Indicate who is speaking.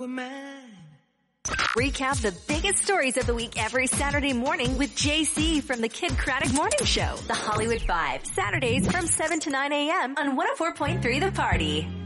Speaker 1: a man.
Speaker 2: Recap the biggest stories of the week every Saturday morning with JC from the Kid Craddock Morning Show. The Hollywood Five, Saturdays from 7 to 9 a.m. on 104.3 The Party.